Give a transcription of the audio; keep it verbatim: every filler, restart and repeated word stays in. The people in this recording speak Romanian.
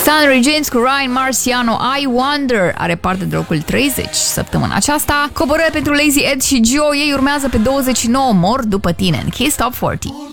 Sunny James cu Ryan Marciano, I Wonder, are parte de locul treizeci săptămâna aceasta. Coborâre pentru Lazy Ed și Gio, ei urmează pe douăzeci și nouă, Mor după tine, în Kiss Top patruzeci.